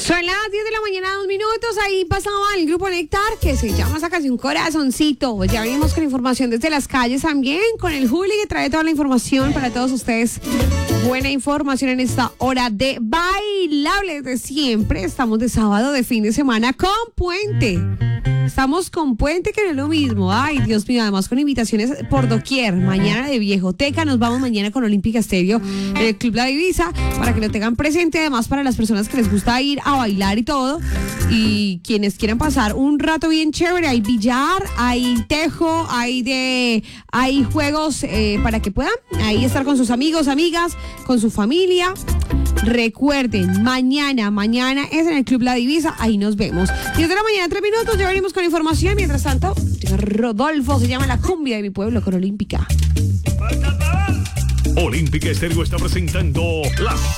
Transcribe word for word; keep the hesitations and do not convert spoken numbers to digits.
Son las diez de la mañana, dos minutos. Ahí pasaba el grupo Néctar, que se llama esa canción Corazoncito. Ya venimos con información desde las calles también, con el Juli, que trae toda la información para todos ustedes. Buena información en esta hora de bailables de siempre. Estamos de sábado, de fin de semana, con puente. Estamos con puente, que no es lo mismo. Ay, Dios mío, además con invitaciones por doquier. Mañana de Viejoteca, nos vamos mañana con Olímpica Estéreo en el Club La Divisa, para que lo tengan presente. Además, para las personas que les gusta ir a bailar y todo, y quienes quieran pasar un rato bien chévere, hay billar, hay tejo, hay de hay juegos eh, para que puedan ahí estar con sus amigos, amigas, con su familia. Recuerden, mañana, mañana es en el Club La Divisa, ahí nos vemos. diez de la mañana, tres minutos, ya venimos con información. Mientras tanto, Rodolfo, se llama La Cumbia de mi pueblo con Olímpica. Olímpica Estéreo está presentando las